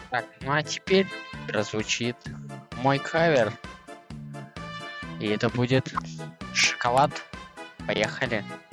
Так, ну а теперь прозвучит мой кавер. И это будет шоколад. Поехали.